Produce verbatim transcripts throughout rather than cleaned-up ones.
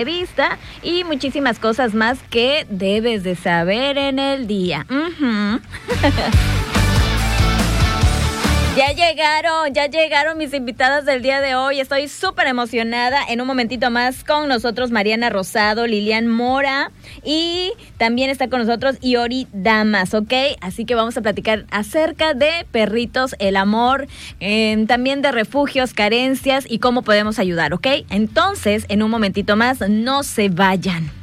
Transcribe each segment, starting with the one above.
vista y muchísimas cosas más que debes de saber en el día. Uh-huh. Ya llegaron, ya llegaron mis invitadas del día de hoy. Estoy súper emocionada. En un momentito más con nosotros Mariana Rosado, Lilian Mora y también está con nosotros Iori Damas, ¿ok? Así que vamos a platicar acerca de perritos, el amor, eh, también de refugios, carencias y cómo podemos ayudar, ¿ok? Entonces, en un momentito más, no se vayan.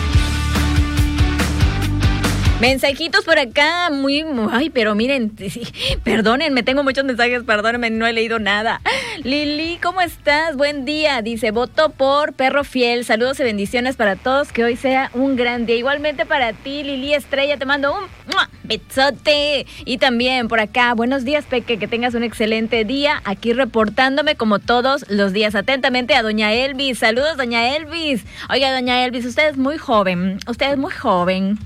Mensajitos por acá, muy, muy, ay, pero miren, sí, perdónenme, tengo muchos mensajes, perdónenme, no he leído nada. Lili, ¿cómo estás? Buen día, dice, voto por Perro Fiel, saludos y bendiciones para todos, que hoy sea un gran día. Igualmente para ti, Lili Estrella, te mando un ¡mua! Besote. Y también por acá, buenos días, Peque, que tengas un excelente día, aquí reportándome como todos los días, atentamente a doña Elvis, saludos doña Elvis. Oiga, doña Elvis, usted es muy joven, usted es muy joven.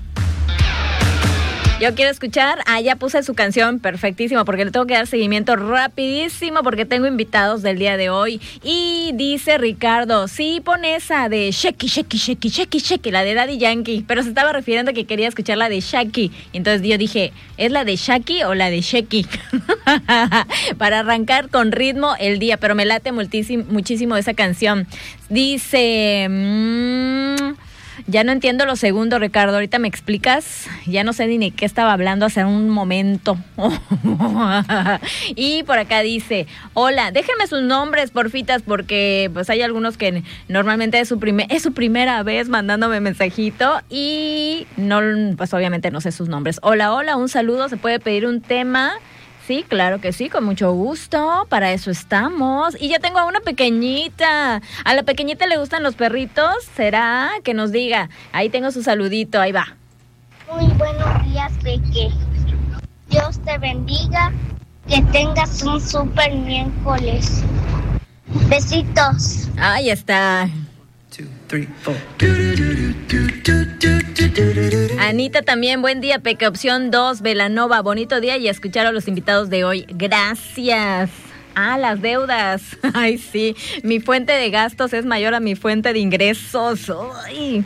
Yo quiero escuchar, ah, ya puse su canción, perfectísimo, porque le tengo que dar seguimiento rapidísimo, porque tengo invitados del día de hoy. Y dice Ricardo, sí, pon esa de Sheki, Sheki, Sheki, Sheki, Sheki, la de Daddy Yankee, pero se estaba refiriendo a que quería escuchar la de Shaki. Entonces yo dije, ¿es la de Shaki o la de Sheki? Para arrancar con ritmo el día, pero me late muchísimo, muchísimo esa canción. Dice... Mmm, ya no entiendo lo segundo, Ricardo, ahorita me explicas, ya no sé ni de qué estaba hablando hace un momento. Y por acá dice, hola, déjenme sus nombres, porfitas, porque pues hay algunos que normalmente es su, primer, es su primera vez mandándome mensajito y no, pues obviamente no sé sus nombres. Hola, hola, un saludo, ¿se puede pedir un tema? Sí, claro que sí, con mucho gusto, para eso estamos. Y ya tengo a una pequeñita, a la pequeñita le gustan los perritos, ¿será? Que nos diga, ahí tengo su saludito, ahí va. Muy buenos días, Peque, Dios te bendiga, que tengas un súper miércoles, besitos. Ahí está. Two, three, four. Anita también, buen día, Peque, opción dos, Velanova, bonito día y a escuchar a los invitados de hoy, gracias. Ah, las deudas, ay sí, mi fuente de gastos es mayor a mi fuente de ingresos, ay.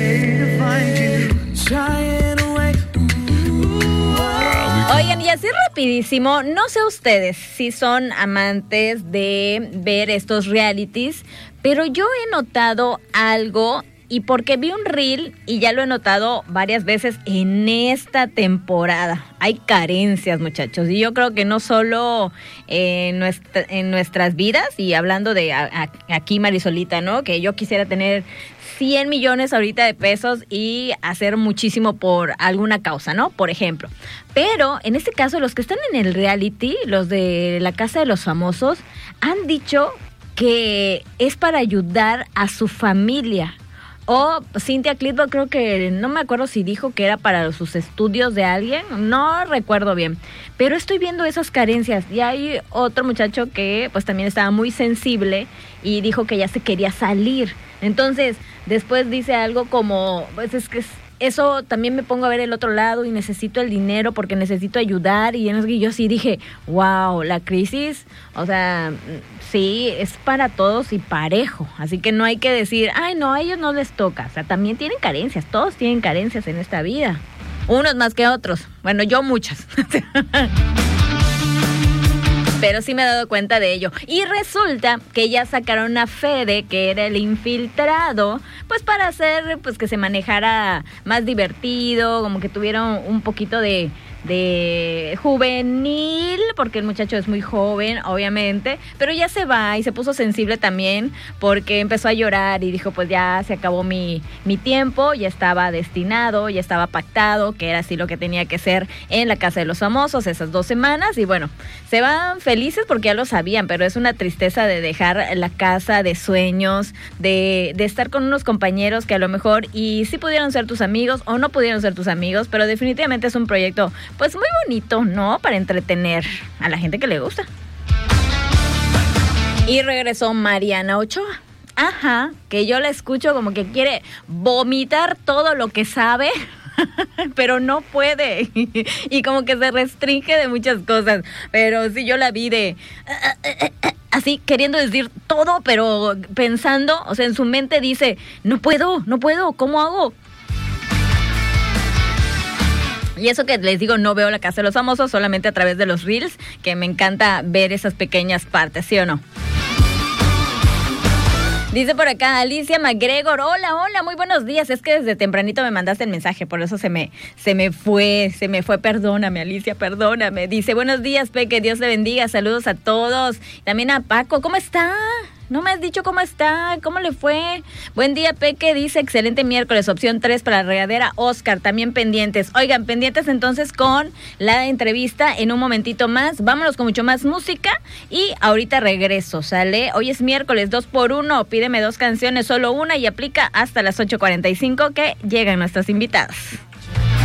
Oigan, y así rapidísimo, no sé ustedes si son amantes de ver estos realities, pero yo he notado algo, y porque vi un reel y ya lo he notado varias veces en esta temporada. Hay carencias, muchachos, y yo creo que no solo en, nuestra, en nuestras vidas, y hablando de a, a, aquí Marisolita, ¿no? Que yo quisiera tener cien millones ahorita de pesos y hacer muchísimo por alguna causa, ¿no? Por ejemplo. Pero en este caso, los que están en el reality, los de la Casa de los Famosos, han dicho que es para ayudar a su familia. O Cynthia Clitbo, creo que, no me acuerdo si dijo que era para sus estudios de alguien, no recuerdo bien, pero estoy viendo esas carencias. Y hay otro muchacho que pues también estaba muy sensible y dijo que ya se quería salir. Entonces, después dice algo como, pues es que eso también me pongo a ver el otro lado y necesito el dinero porque necesito ayudar. Y yo sí dije, wow, la crisis, o sea, sí, es para todos y parejo. Así que no hay que decir, ay, no, a ellos no les toca. O sea, también tienen carencias, todos tienen carencias en esta vida. Unos más que otros. Bueno, yo muchas. Pero sí me he dado cuenta de ello. Y resulta que ya sacaron a Fede, que era el infiltrado, pues para hacer pues que se manejara más divertido, como que tuvieron un poquito de, de juvenil, porque el muchacho es muy joven, obviamente, pero ya se va y se puso sensible también, porque empezó a llorar y dijo, pues ya se acabó mi, mi tiempo, ya estaba destinado, ya estaba pactado, que era así lo que tenía que ser en la Casa de los Famosos esas dos semanas, y bueno, se van felices porque ya lo sabían, pero es una tristeza de dejar la casa de sueños, de, de estar con unos compañeros que a lo mejor y sí pudieron ser tus amigos o no pudieron ser tus amigos, pero definitivamente es un proyecto pues muy bonito, ¿no? Para entretener a la gente que le gusta. Y regresó Mariana Ochoa. Ajá, que yo la escucho como que quiere vomitar todo lo que sabe, pero no puede. Y como que se restringe de muchas cosas. Pero sí, yo la vi de... así queriendo decir todo, pero pensando, o sea, en su mente dice, no puedo, no puedo, ¿cómo hago? Y eso que les digo, no veo La Casa de los Famosos, solamente a través de los reels, que me encanta ver esas pequeñas partes, ¿sí o no? Dice por acá Alicia McGregor, hola, hola, muy buenos días. Es que desde tempranito me mandaste el mensaje, por eso se me, se me fue, se me fue, perdóname Alicia, perdóname. Dice, buenos días, Peque, Dios te bendiga, saludos a todos. También a Paco, ¿cómo está? No me has dicho cómo está, cómo le fue. Buen día, Peque, dice, excelente miércoles, opción tres para la regadera. Oscar, también pendientes. Oigan, pendientes entonces con la entrevista en un momentito más. Vámonos con mucho más música y ahorita regreso, ¿sale? Hoy es miércoles, dos por uno, pídeme dos canciones, solo una y aplica hasta las ocho cuarenta y cinco que llegan nuestros invitados.